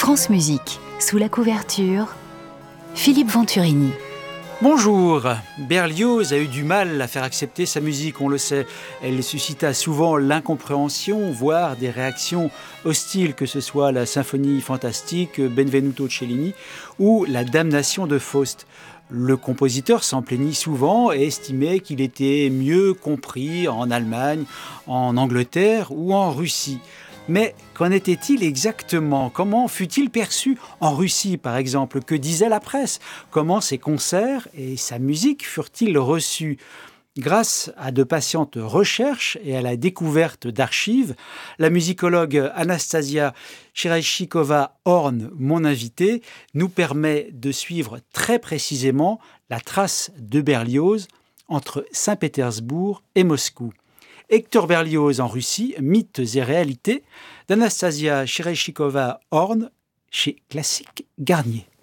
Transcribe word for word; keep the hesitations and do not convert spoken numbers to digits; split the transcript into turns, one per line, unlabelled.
France Musique, sous la couverture, Philippe Venturini.
Bonjour. Berlioz a eu du mal à faire accepter sa musique, on le sait. Elle suscita souvent l'incompréhension, voire des réactions hostiles, que ce soit la symphonie fantastique Benvenuto Cellini ou la Damnation de Faust. Le compositeur s'en plaignit souvent et estimait qu'il était mieux compris en Allemagne, en Angleterre ou en Russie. Mais qu'en était-il exactement? Comment fut-il perçu en Russie, par exemple? Que disait la presse? Comment ses concerts et sa musique furent-ils reçus? Grâce à de patientes recherches et à la découverte d'archives, la musicologue Anastasia Chiraychikova-Horn, mon invitée, nous permet de suivre très précisément la trace de Berlioz entre Saint-Pétersbourg et Moscou. Hector Berlioz en Russie, mythes et réalités, d'Anastasia Chiraychikova-Horn chez Classique Garnier.